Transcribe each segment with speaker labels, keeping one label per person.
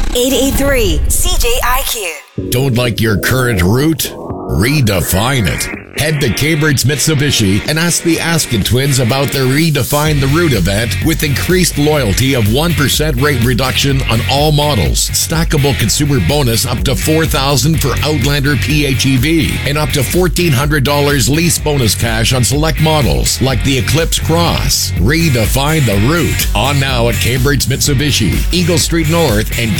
Speaker 1: 883 CJIQ.
Speaker 2: Don't like your current route? Redefine it. Head to Cambridge Mitsubishi and ask the Askin twins about their Redefine the Route event with increased loyalty of 1% rate reduction on all models, stackable consumer bonus up to $4,000 for Outlander PHEV, and up to $1,400 lease bonus cash on select models like the Eclipse Cross. Redefine the Route. On now at Cambridge Mitsubishi, Eagle Street North and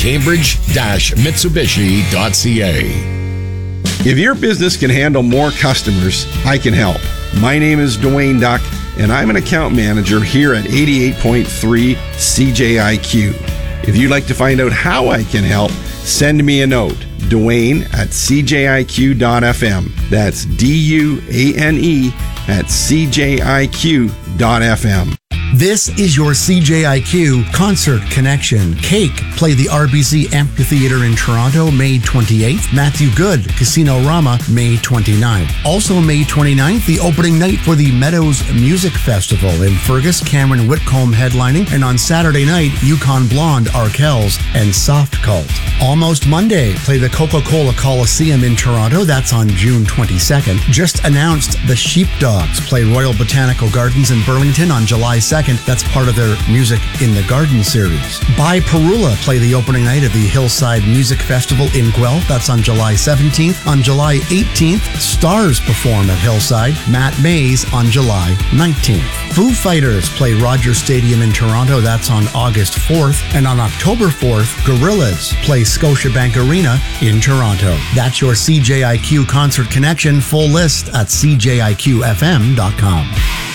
Speaker 2: Cambridge-Mitsubishi.ca.
Speaker 3: If your business can handle more customers, I can help. My name is Dwayne Duck, and I'm an account manager here at 88.3 CJIQ. If you'd like to find out how I can help, send me a note. Dwayne at CJIQ.fm. That's DUANE at CJIQ.fm.
Speaker 4: This is your CJIQ Concert Connection. Cake play the RBC Amphitheatre in Toronto May 28th. Matthew Good, Casino Rama, May 29th. Also May 29th, the opening night for the Meadows Music Festival in Fergus, Cameron Whitcomb headlining, and on Saturday night, Yukon Blonde, Arkells, and Soft Cult. Almost Monday, play the Coca-Cola Coliseum in Toronto. That's on June 22nd. Just announced the Sheepdogs play Royal Botanical Gardens in Burlington on July 2nd. That's part of their Music in the Garden series. By Perula play the opening night of the Hillside Music Festival in Guelph. That's on July 17th. On July 18th, Stars perform at Hillside. Matt Mays on July 19th. Foo Fighters play Rogers Stadium in Toronto. That's on August 4th. And on October 4th, Gorillaz play Scotiabank Arena in Toronto. That's your CJIQ Concert Connection. Full list at CJIQFM.com.